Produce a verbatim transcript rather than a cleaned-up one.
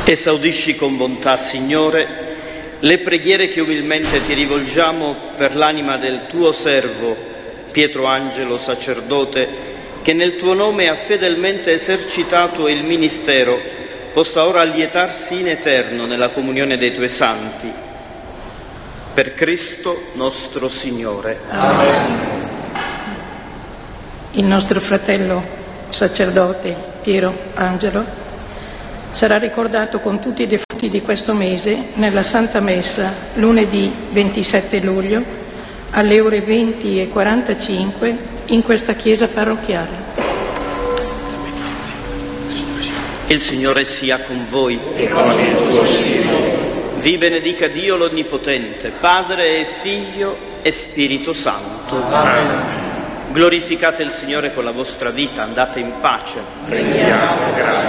Esaudisci con bontà, Signore, le preghiere che umilmente ti rivolgiamo per l'anima del tuo servo Pietro Angelo, sacerdote, che nel tuo nome ha fedelmente esercitato il ministero, possa ora allietarsi in eterno nella comunione dei tuoi santi. Per Cristo nostro Signore. Amen. Il nostro fratello sacerdote Piero Angelo sarà ricordato con tutti i defunti di questo mese nella Santa Messa lunedì ventisette luglio alle ore venti e quarantacinque in questa chiesa parrocchiale. Il Signore sia con voi. E con il tuo spirito. Vi benedica Dio l'Onnipotente, Padre e Figlio e Spirito Santo. Amen. Glorificate il Signore con la vostra vita, andate in pace. Prendiamo grazie.